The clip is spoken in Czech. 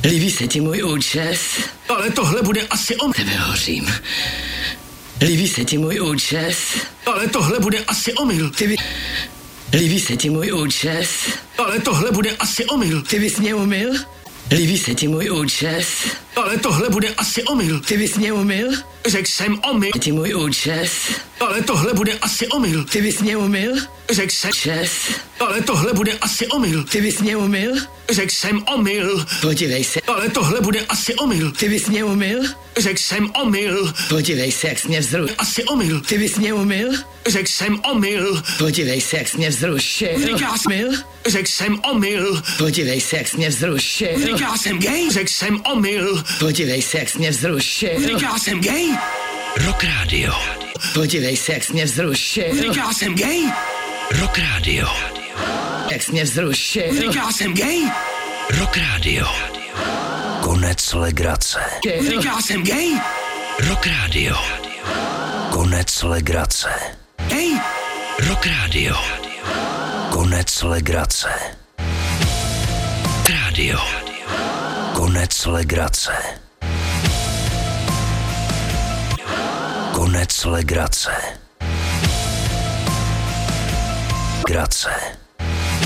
Líbí se ti můj účes? Ale tohle bude asi omyl. Tebe hořím. Líbí se ti můj účes? Ale tohle bude asi omyl. Líbí se ti můj účes? Ale tohle bude asi omyl. Ty bys mě umyl? Líbí se ti můj účes? Ale tohle bude asi omyl. Ty bys mě umyl? Řekl jsem omyl. Ti můj účes? Ale tohle bude asi omyl. Ty bys mě umyl? Řekl jsem Čes? Ale tohle bude asi omyl. Ty bys mě umyl? Řekl jsem omyl. Podívej se. Ale tohle bude asi omyl. Ty bys mě umyl? Řekl jsem omyl. Podívej se, jak jsi mě vzrušil. Asi omyl. Ty bys mě umyl? Řekl jsem omyl. Podívej se, jak jsi mě vzrušil. Říká jsem Řekl jsem omyl. Podívej se, jak jsi mě vzrušil. Říká jsem gay. Řekl jsem omyl. Podívej se, jak jsi mě vzrušil. Říká jsem gay. Rock Radio. Podívej se, jak jsi mě vzrušil. Říká jsem gay. Rock Radio. Jak jsi mě vzrušil. Říká jsem gay. Rock Radio. Konec legrace. Říká jsem gay. Rock Radio. Konec legrace. Gay. Rock Radio. Konec legrace. Radio. Konec legrace. Konec legrace. Grace.